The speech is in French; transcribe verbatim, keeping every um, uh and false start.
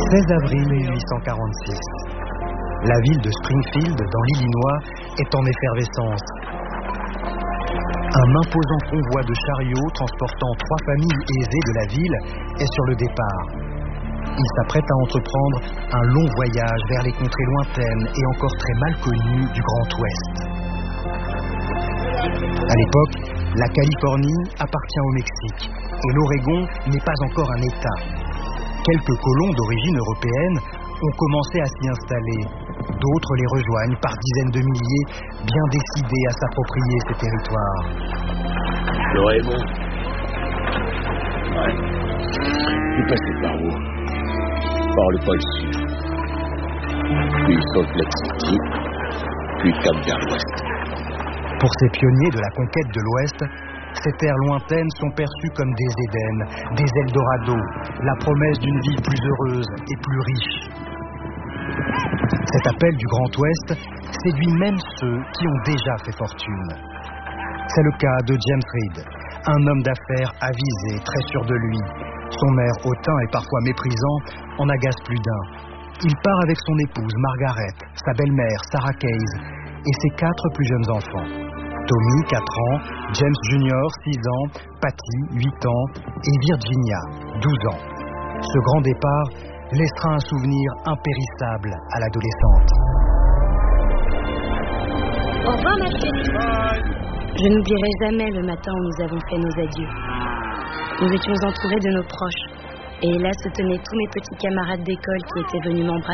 seize avril mille huit cent quarante-six. La ville de Springfield, dans l'Illinois, est en effervescence. Un imposant convoi de chariots transportant trois familles aisées de la ville est sur le départ. Il s'apprête à entreprendre un long voyage vers les contrées lointaines et encore très mal connues du Grand Ouest. À l'époque, la Californie appartient au Mexique et l'Oregon n'est pas encore un État. Quelques colons d'origine européenne ont commencé à s'y installer. D'autres les rejoignent par dizaines de milliers, bien décidés à s'approprier ces territoires. L'Oregon. Ouais. Vous passez par où? Par le pôle sud. Puis Salt Lake City, puis Cap vers l'ouest. Pour ces pionniers de la conquête de l'Ouest, ces terres lointaines sont perçues comme des Éden, des Eldorado, la promesse d'une vie plus heureuse et plus riche. Cet appel du Grand Ouest séduit même ceux qui ont déjà fait fortune. C'est le cas de James Reed, un homme d'affaires avisé, très sûr de lui. Son air hautain et parfois méprisant en agace plus d'un. Il part avec son épouse Margaret, sa belle-mère Sarah Case et ses quatre plus jeunes enfants. Tommy, quatre ans, James junior, six ans, Patty, huit ans et Virginia, douze ans. Ce grand départ laissera un souvenir impérissable à l'adolescente. Au revoir, ma chérie. Je n'oublierai jamais le matin où nous avons fait nos adieux. Nous étions entourés de nos proches. Et là se tenaient tous mes petits camarades d'école qui étaient venus m'embrasser.